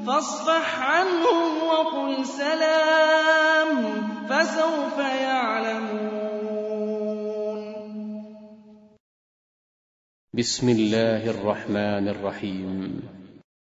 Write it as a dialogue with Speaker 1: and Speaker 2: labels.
Speaker 1: فاصفح عنهم وقل سلام فسوف يعلمون.
Speaker 2: بسم الله الرحمن الرحيم.